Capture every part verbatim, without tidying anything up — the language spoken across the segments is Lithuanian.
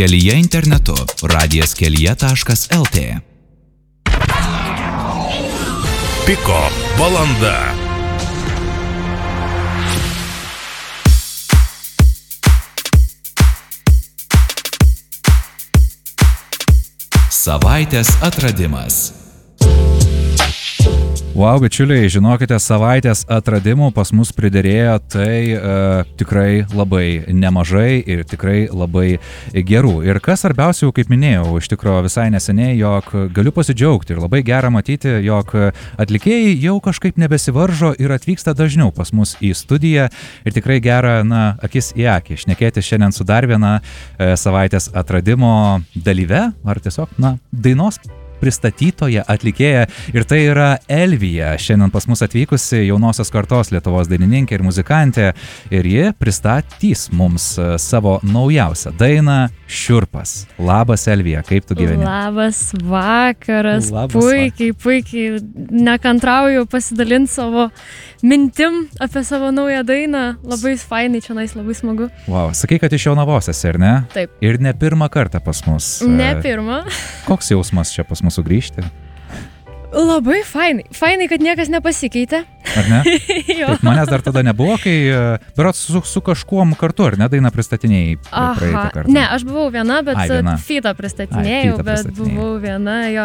Kelyje internetu radijas kelyje taškas lt. Piko valanda. Savaitės atradimas. Wow, bičiuliai, žinokite, savaitės atradimų pas mus priderėjo tai e, tikrai labai nemažai ir tikrai labai gerų. Ir kas svarbiausia, kaip minėjau, iš tikrųjų visai neseniai, jog galiu pasidžiaugti ir labai gera matyti, jog atlikėjai jau kažkaip nebesivaržo ir atvyksta dažniau pas mus į studiją ir tikrai gera, na, akis į akį šnekėti šiandien su dar viena e, savaitės atradimo dalyve ar tiesiog, na, dainos pristatytoja, atlikėja, ir tai yra Elvija, šiandien pas mus atvykusi jaunosios kartos Lietuvos dainininkė ir muzikantė, ir ji pristatys mums savo naujausią dainą Šiurpas. Labas, Elvija, kaip tu gyveni? Labas vakaras, Labas puikiai, puikiai, nekantrauju pasidalinti savo mintim apie savo naują dainą, labai fainai, čia nais, labai smagu. Wow, sakai, kad iš Jonavos esi, ar ne? Taip. Ir ne pirmą kartą pas mus. Ne pirmą. Koks jausmas čia pas mus sugrįžti? Labai fainai. Fainai, kad niekas nepasikeitė. Ar ne? Jo. Taip, manęs dar tada nebuvo, kai berods su, su kažkuom kartu, ar ne, dainą pristatinėjai praeitą kartą? Ne, aš buvau viena, bet Ai, viena. Fitą pristatinėjau, Ai, Fitą bet pristatinėjai. buvau viena, jo.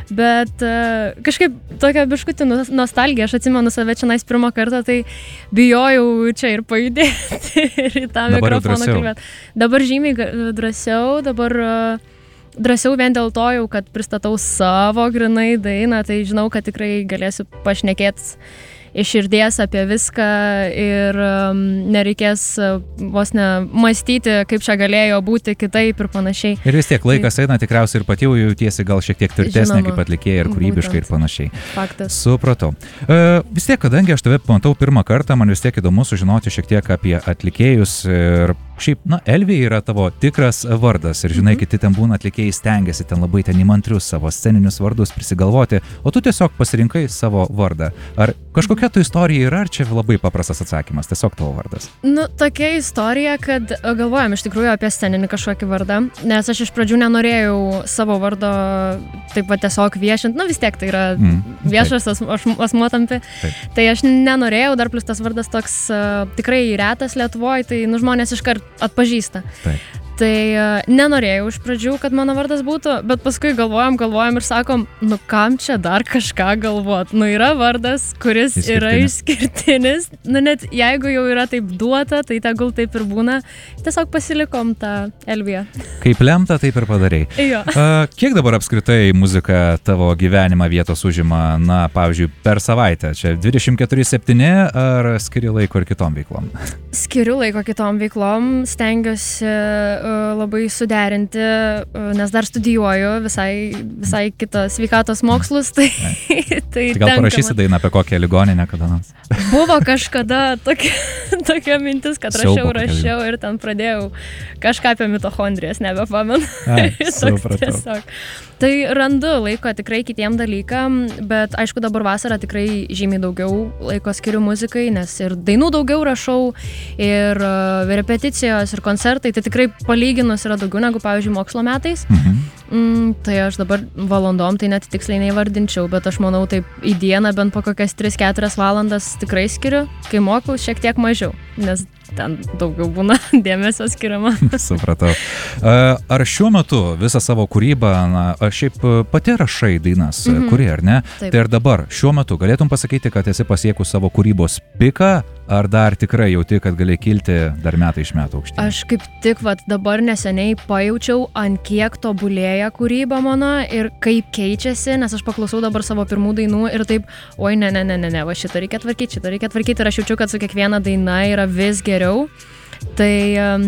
Bet uh, kažkaip tokia biškutį nostalgija, aš atsimenu save čia nais pirmą kartą, tai bijojau čia ir pajudėti ir į tą Dabar jau mikrofoną drąsiau. kalbėti. Dabar žymiai ga- drąsiau, dabar uh, drąsiau vien dėl to jau, kad pristatau savo grinai dainą, tai žinau, kad tikrai galėsiu pašnekėti iš širdies apie viską ir um, nereikės uh, vos ne mąstyti, kaip čia galėjo būti kitaip ir panašiai. Ir vis tiek laikas eina, tikriausiai ir pati jau jautiesi gal šiek tiek tvirtesnė Žinoma. kaip atlikėja ir kūrybiškai ir Būtent. panašiai. Faktas. Supratau. E, vis tiek, kadangi aš tave pamatau pirmą kartą, man vis tiek įdomu sužinoti šiek tiek apie atlikėjus ir šiaip, na, Elvija yra tavo tikras vardas ir žinai, Mhm. kiti ten būna atlikėjai stengiasi ten labai ten įmantrius savo sceninius vardus prisigalvoti, o tu tiesiog pasirinkai savo vardą. Ar kažkokia tu istorija yra, ar čia labai paprastas atsakymas, tiesiog tavo vardas? Nu, tokia istorija, kad e, galvojam iš tikrųjų apie sceninį kažkokį vardą, nes aš iš pradžių nenorėjau savo vardo taip pat tiesiog viešinti, nu vis tiek tai yra Mm, viešas as- aš- asmuo tampi, Taip. tai aš nenorėjau, dar plus tas vardas toks uh, tikrai retas Lietuvoje, tai nu, žmonės iškart atpažįsta. Taip. Tai uh, nenorėjau iš pradžių, kad mano vardas būtų, bet paskui galvojam, galvojam ir sakom, nu kam čia dar kažką galvot, nu yra vardas, kuris yra išskirtinis, nu net jeigu jau yra taip duota, tai tegul taip ir būna, tiesiog pasilikom tą Elviją. Kaip lemta, taip ir padarei. Jo. A, kiek dabar apskritai muzika tavo gyvenimą vietos užima, na, pavyzdžiui, per savaitę? Čia dvidešimt keturi septyni ar skiri laiko ir kitom veiklom? Skiriu laiko kitom veiklom, stengiuosi uh, labai suderinti, uh, nes dar studijuoju visai, visai kitą sveikatos mokslus, tai, tai, Tai gal tenka parašysi man- dainą apie kokią ligoninę kada nors? Buvo kažkada tokia, tokia mintis, kad Siaubo rašiau, kokia rašiau ir ten pradėjau kažką apie mitochondrijas, nebepamenu. Ai, Toks supratau. tiesiog. Tai randu laiko tikrai kitiem dalykam, bet aišku dabar vasarą tikrai žymiai daugiau laiko skiriu muzikai, nes ir dainų daugiau rašau, ir uh, repeticijos, ir koncertai, tai tikrai palyginus yra daugiau negu, pavyzdžiui, mokslo metais. Mhm. Mm, tai aš dabar valandom tai net tiksliai neįvardinčiau, bet aš manau taip į dieną bent po kokias tris keturias valandas tikrai skiriu, kai mokau šiek tiek mažiau, nes ten daugiau būna dėmesio skiriama. Supratau. A, Ar šiuo metu visą savo kūrybą, na, aš šiaip pati rašai dainas, Mhm. kuri, ar ne? Taip. Tai ir dabar, šiuo metu galėtum pasakyti, kad esi pasiekus savo kūrybos piką, ar dar tikrai jauti, kad gali kilti dar metai iš metų aukštyn? Aš kaip tik vat, dabar neseniai pajaučiau, ant kiek tobulėja kūryba mano ir kaip keičiasi, nes aš paklausau dabar savo pirmų dainų ir taip, oi ne, ne, ne, ne, ne, va šitą reikia tvarkyti, šitą reikia tvarkyti ir aš jaučiu, kad su kiekviena daina yra vis geriau. Tai um,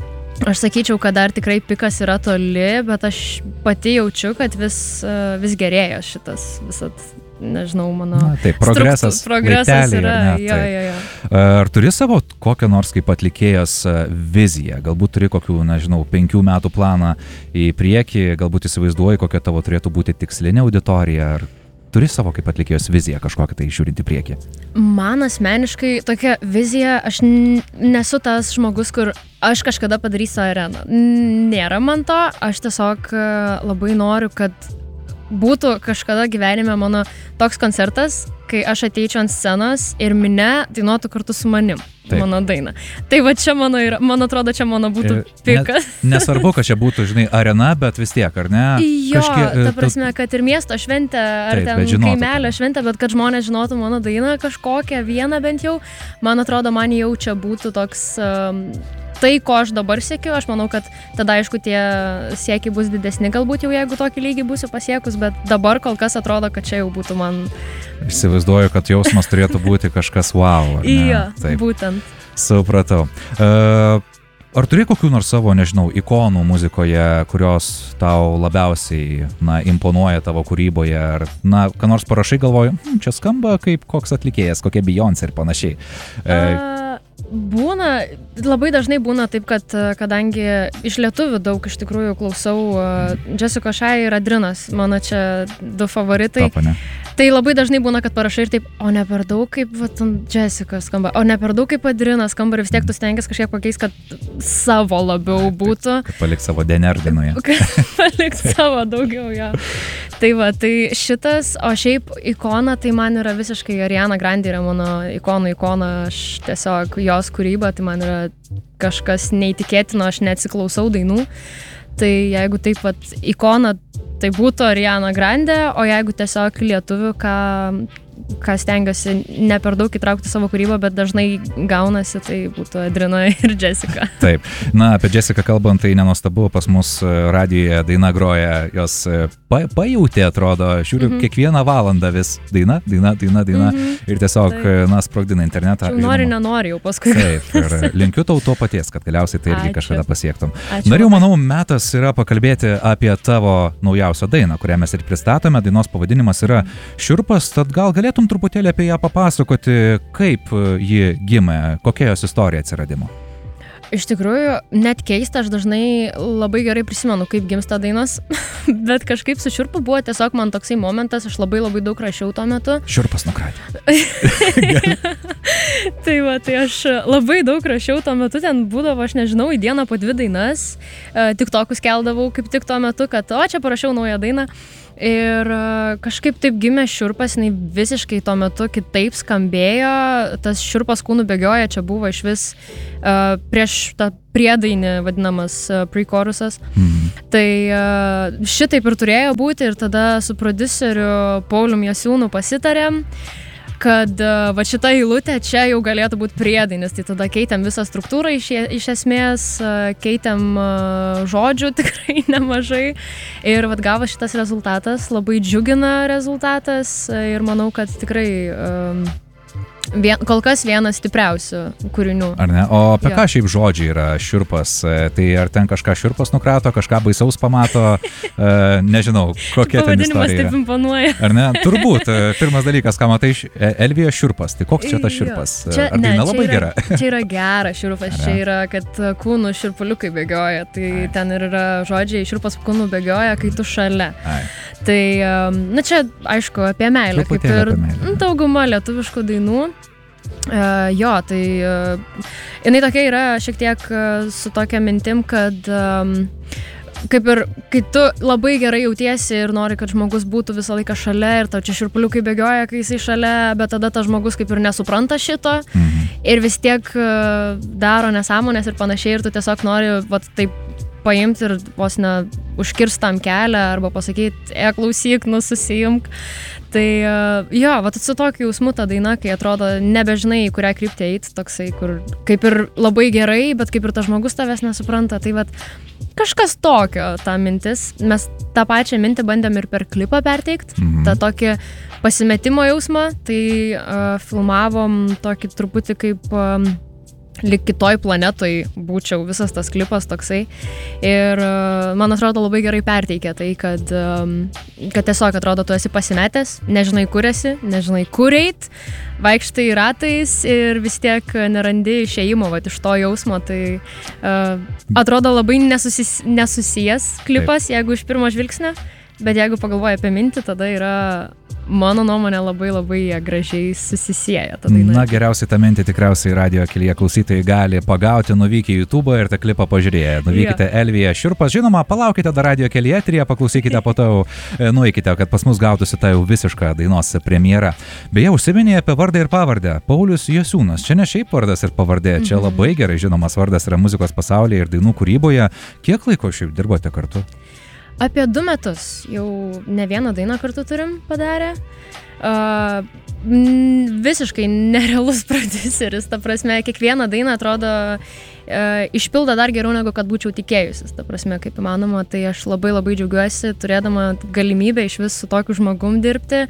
aš sakyčiau, kad dar tikrai pikas yra toli, bet aš pati jaučiu, kad vis, uh, vis gerėjo šitas visat, nežinau, mano... Na, taip, progresas, struktu- progresas laipteliai, yra, ar ne? jo, Taip. jo, jo. Ar turi savo kokią nors kaip atlikėjas a, viziją? Galbūt turi kokių, nežinau, penkių metų planą į priekį, galbūt įsivaizduoji, kokia tavo turėtų būti tikslinė auditorija, ar turi savo kaip atlikėjos viziją kažkokią tai žiūrint į priekį? Man asmeniškai tokia vizija, aš n- nesu tas žmogus, kur aš kažkada padarysiu areną. Nėra man to, aš tiesiog e, labai noriu, kad būtų kažkada gyvenime mano toks koncertas, kai aš ateičiau ant scenos ir minia dainuotų kartu su manim. Taip. Mano dainą. Tai va čia mano yra, man atrodo, čia mano būtų pikas. Ne, nesvarbu, kad čia būtų, žinai, arena, bet vis tiek, ar ne? Jo, Kažkie, ta prasme, kad ir miesto šventė, ar taip, ten kaimelio šventė, bet kad žmonės žinotų mano dainą kažkokią, vieną bent jau, man atrodo, man jau čia būtų toks... Um, tai, ko aš dabar siekiu, aš manau, kad tada, aišku, tie siekiai bus didesni, galbūt jau jeigu tokį lygį būsiu pasiekus, bet dabar kol kas atrodo, kad čia jau būtų man... Įsivaizduoju, kad jausmas turėtų būti kažkas wow. Jo, būtent. Supratau. Uh, ar turi kokių nors savo, nežinau, ikonų muzikoje, kurios tau labiausiai, na, imponuoja tavo kūryboje, ar, na, ką nors parašai, galvoju, hm, čia skamba kaip koks atlikėjas, kokia Beyoncé ir panašiai. Uh, Būna, labai dažnai būna taip, kad kadangi iš lietuvių daug iš tikrųjų klausau, Jessica Shy ir Adrinas, mano čia du favoritai. Top, ne? Tai labai dažnai būna, kad parašai ir taip, o ne per daug kaip vat, Jessica skamba, o ne per daug kaip Adrinas skamba ir vis tiek tu stengiasi kažkiek pakeis, kad savo labiau būtų. Kad palik savo D N R dainoje. Palik savo daugiau, jo. Tai va, tai šitas, o šiaip ikona, tai man yra visiškai Ariana Grande yra mano ikonų ikona, aš tiesiog jos kūryba, tai man yra kažkas neįtikėtino, aš neatsiklausau dainų. Tai jeigu taip pat ikona, tai būtų Ariana Grande, o jeigu tiesiog lietuvių, ką, ką stengiuosi ne per daug įtraukti savo kūrybą, bet dažnai gaunasi, tai būtų Adrina ir Jessica. Taip. Na, apie Jessica kalbant, tai nenuostabu, pas mus radijoje daina groja, jos pa, pajautė, atrodo, žiūriu, mm-hmm. kiekvieną valandą vis daina, daina, daina, daina mm-hmm. ir tiesiog, taip. na, sprogdina internetą. Jau nori, nenori jau paskui. Taip, ir linkiu tau to paties, kad galiausiai tai irgi Ačiū. kažkada pasiektum. Ačiū. Norėjau, manau, metas yra pakalbėti apie tavo naujausią dainą, kurią mes ir pristatome. Dainos pavadinimas yra Šiurpas, tad gal galėtum truputėlį apie ją papasakoti, kaip ji gimė, kokia jos istorija atsiradimo. Iš tikrųjų, net keista, aš dažnai labai gerai prisimenu, kaip gimsta dainos, bet kažkaip su Šiurpu buvo tiesiog man toksai momentas, aš labai labai daug rašiau tuo metu. Šiurpas nukratė. Tai va, tai aš labai daug rašiau tuo metu, ten būdavo, aš nežinau, į dieną po dvi dainas, tik tokus keldavau kaip tik tuo metu, kad o, čia parašiau naują dainą. Ir kažkaip taip gimė Šiurpas, jinai visiškai tuo metu kitaip skambėjo, tas Šiurpas kūnų bėgioja, čia buvo iš vis uh, prieš tą priedainį vadinamas uh, pre-chorusas. Mm. Tai uh, šitaip ir turėjo būti ir tada su prodiuseriu Paulium Jasiūnu pasitarėm, kad uh, va šita eilutė čia jau galėtų būti priedainis, tai tada keitėm visą struktūrą iš, iš esmės, uh, keitėm uh, žodžių tikrai nemažai ir vat gavo šitas rezultatas, labai džiugina rezultatas ir manau, kad tikrai um, Vien, kol kas vienas stipriausių kūrinių. Ar ne? O apie jo. ką šiaip žodžiai yra Šiurpas? Tai ar ten kažką Šiurpas nukrato, kažką baisaus pamato? e, nežinau, kokia ten istorija yra. Pavadinimas taip imponuoja. Ar ne? Turbūt. Pirmas dalykas, ką matai, Elvija Šiurpas. Tai koks čia tas Šiurpas? Čia, ar daina labai yra, gera? Čia yra gera Šiurpas. Čia yra, kad kūnų šiurpuliukai bėgioja. Tai Ai. ten ir yra žodžiai Šiurpas kūnų bėgioja, kai tu šalia. Ai. Tai, na čia, aišku, apie meilę, kaip ir dauguma lietuviškų dainų. Uh, jo, tai uh, jinai tokia yra šiek tiek uh, su tokia mintim, kad um, kaip ir, kai tu labai gerai jautiesi ir nori, kad žmogus būtų visą laiką šalia ir tau čia šiurpuliukai bėgioja, kai jisai šalia, bet tada tas žmogus kaip ir nesupranta šito mhm. ir vis tiek uh, daro nesąmonės ir panašiai ir tu tiesiog nori vat, taip paimti ir vos ne užkirstam kelią arba pasakyti, e, klausyk, nu susijunk. Tai jo, va, su tokiu jausmu ta daina, kai atrodo nebežinai, į kurią kryptį eiti, toksai, kur kaip ir labai gerai, bet kaip ir tas žmogus tavęs nesupranta. Tai va, kažkas tokio ta mintis. Mes tą pačią mintį bandėm ir per klipą perteikti, mhm. tą tokį pasimetimo jausmą. Tai uh, filmavom tokį truputį kaip... Um, lyg kitoj planetoj būčiau, visas tas klipas toksai. Ir man atrodo labai gerai perteikia tai, kad, kad tiesiog atrodo, tu esi pasimetęs, nežinai kur esi, nežinai kur eit, vaikštai ratais ir vis tiek nerandi išėjimo vat, iš to jausmo. Tai uh, atrodo labai nesusis, nesusijęs klipas, Taip. jeigu iš pirmo žvilgsnio. bet jeigu pagalvoji apie mintį, tada yra, mano nuomonė, labai labai gražiai susisieja. Na, geriausiai tą mintį tikriausiai radio kelyje klausytojai gali pagauti, nuvykę į YouTube ir tą klipą pažiūrėję. Nuvykite yeah. Elvija Šiurpas. Žinoma, palaukite dar radio kelyje, trie paklausykite, po to nueikite, kad pas mus gautųsi tą jau visišką dainos premjerą. Beje, užsiminė apie vardą ir pavardę. Paulius Jasiūnas. Čia ne šiaip vardas ir pavardė, čia mm-hmm. labai gerai žinomas vardas yra muzikos pasaulyje ir dainų kūryboje. Kiek laiko šiaip dirbote kartu? Apie du metus, jau ne vieną dainą kartu turim padarę. Uh, m, visiškai nerealus prodiuseris, ta prasme, kiekvieną dainą atrodo uh, išpildo dar geriau, negu kad būčiau tikėjusis, ta prasme, kaip įmanoma, tai aš labai labai džiaugiuosi, turėdama galimybę iš vis su tokiu žmogum dirbti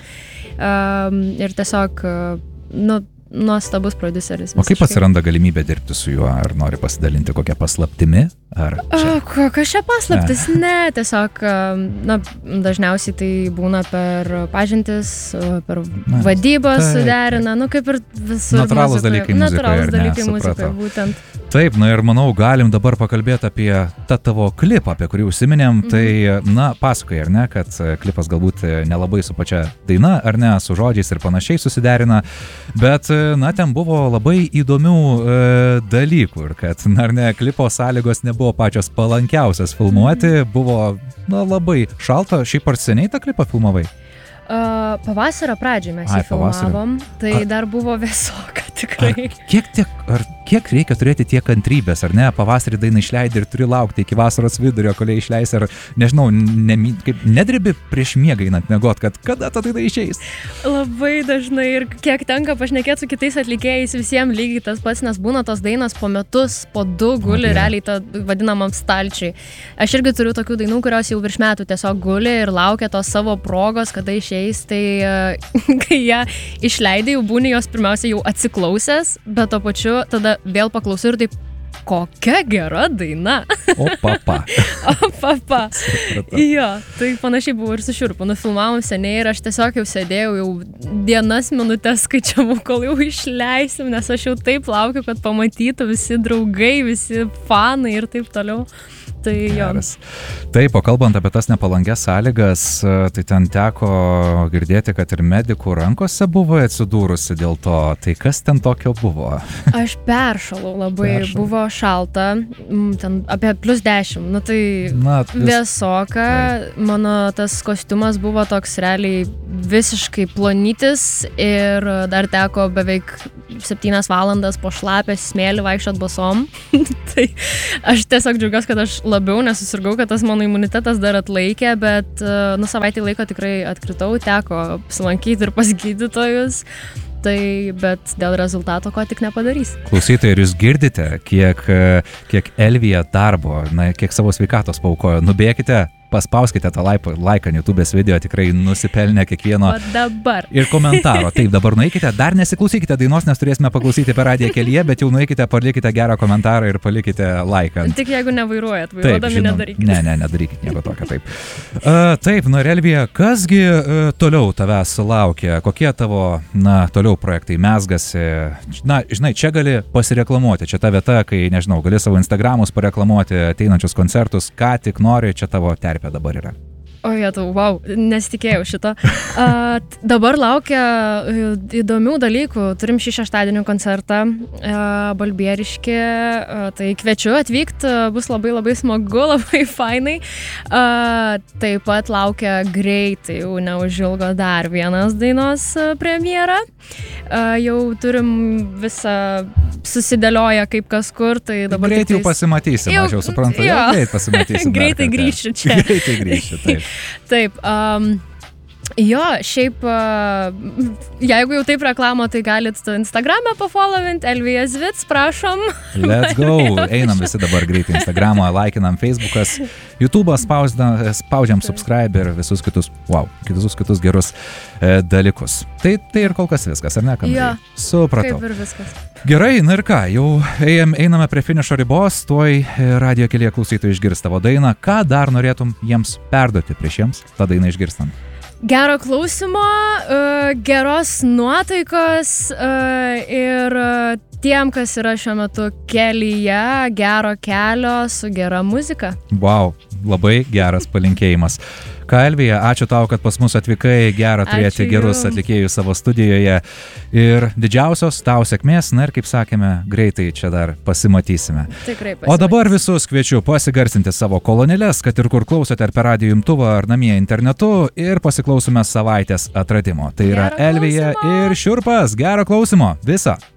uh, ir tiesiog, uh, nu, nuostabus prodiuseris. O kaip atsiranda galimybė dirbti su juo? Ar nori pasidalinti kokią paslaptimi? Ar čia? Kokia čia paslaptis? Ne. ne, tiesiog, na, dažniausiai tai būna per pažintis, per na, vadybą tai, suderina, nu kaip ir visur. Natūralūs dalykai muzikoje. Natūralūs dalykai muzikoje, būtent. Taip, na ir manau, galim dabar pakalbėti apie tą tavo klipą, apie kurį užsiminėm. Mhm. Tai, na, pasakoji, ar ne, kad klipas galbūt nelabai su pačia daina, ar ne, su žodžiais ir panašiai susiderina, bet, na, ten buvo labai įdomių e, dalykų ir kad, na, ar ne, klipo sąlygos nebuvo pačios palankiausias filmuoti, mhm. buvo, na, labai šalta. Šiaip ar seniai tą klipą filmavai? Uh, pavasario pradžiai mes Ai, jį filmavom, tai ar... dar buvo vėsoka tikrai. Ar kiek, tiek, ar kiek reikia turėti tiek kantrybės, ar ne? Pavasarį dainą išleidai ir turi laukti iki vasaros vidurio, kol jie išleis, ar, nežinau, ne, kaip nedrebi prieš miegą einant miegot, kad kada ta daina išeis? Labai dažnai ir kiek tenka pašnekėti su kitais atlikėjais, visiems lygiai tas pats, nes būna tos dainos po metus, po du guli okay. realiai tą vadinamam stalčiai. Aš irgi turiu tokių dainų, kurios jau virš metų tiesiog guli ir laukia tos savo progos, kada išeis, tai kai ją išleidai, jau būni jos pirmiausia jau atsiklausęs, bet to pačiu tada vėl paklausiu ir taip, kokia gera daina. O papa. O papa. Jo, tai panašiai buvo ir su Šiurpu. Nufilmavom seniai ir aš tiesiog jau sėdėjau, jau dienas, minutės skaičiavau, kol jau išleisim, nes aš jau taip laukiu, kad pamatytų visi draugai, visi fanai ir taip toliau. Tai jo. Taip, o kalbant apie tas nepalankės sąlygas, tai ten teko girdėti, kad ir medikų rankose buvo atsidūrusi dėl to. Tai kas ten tokio buvo? Aš peršalau labai, peršalau. Buvo šalta, ten apie plus dešimt, nu tai Na, vis... vėsoka, tai. Mano tas kostiumas buvo toks realiai visiškai plonytis ir dar teko beveik septynias valandas po šlapę smėlį vaikščiot basom. Tai aš tiesiog džiaugiuosi, kad aš labiau nesusirgau, kad tas mano imunitetas dar atlaikė, bet nu savaitį laiko tikrai atkritau, teko apsilankyti ir pas gydytojus. Tai, bet dėl rezultato ko tik nepadarys. Klausytojai, ir jūs girdite, kiek, kiek Elvija darbo, na, kiek savo sveikatos paukojo. Nubėkite, paspauskite tą laiką YouTube'ės video, tikrai nusipelnė kiekvieno. O dabar. Ir komentaro. Taip, dabar nueikite, dar nesiklausykite dainos, nes turėsime paklausyti per radiją kelyje, bet jau nueikite, palikite gerą komentarą ir palikite laiką. Tik jeigu nevairuojat, vairuodami nedarykite. Ne, ne, nedarykite nieko tokio, taip. Uh, taip, nu, Elvija, kasgi uh, toliau tavęs laukia? Kokie tavo, na, toliau projektai mezgasi? Na, žinai, čia gali pasireklamuoti, čia ta vieta, kai, nežinau, gali savo Instagramus pareklamuoti, ateinančius koncertus, ką tik nori, čia tavo terpė dabar yra. O jetau, wow, nesitikėjau šito. Uh, dabar laukia įdomių dalykų. Turim šį šeštadienį koncertą uh, Balbieriškė, uh, tai kviečiu atvykti, bus labai labai smagu, labai fainai. Uh, taip pat laukia greitai, jau neužilgo dar vienas dainos premjera. Uh, jau turim visą susidėlioję kaip kas kur, tai dabar... Greitai jau pasimatysim, jau, aš jau suprantu, jo. Jau greit pasimatysim. Greitai grįšiu čia. Greitai grįšiu, taip. Taip, um, jo, šiaip, uh, jeigu jau taip reklamo, tai galit Instagram'e pafollowint, Elvija Zvits, prašom. Let's go, einam visi dabar greitai Instagram'ą, laikinam Facebookas, YouTube'ą spaudžiam subscribe ir visus kitus, wow, visus kitus gerus e, dalykus. Tai, tai ir kol kas viskas, ar ne, Kamilė? Jo, supratau. kaip ir viskas. Gerai, na ir ką, jau ėjom, einame prie finišo ribos, tuoj radijo kelyje klausytojai išgirs tavo dainą. Ką dar norėtum jiems perduoti prieš jiems tą dainą išgirstant? Gero klausimo, geros nuotaikos ir tiem, kas yra šiuo metu kelyje, gero kelio su gera muzika. Wow, labai geras palinkėjimas. Ką, Elvija, ačiū tau, kad pas mus atvykai, gera turėti Ačiū gerus jum. atlikėjus savo studijoje ir didžiausios tau sėkmės, na ir kaip sakėme, greitai čia dar pasimatysime. Tikrai O dabar visus kviečiu pasigarsinti savo kolonėlės, kad ir kur klausote ar per radijo imtuvą ar namie internetu ir pasiklausome savaitės atradimo. Tai yra Gero Elvija klausymo. ir Šiurpas. Gero klausimo. Visą.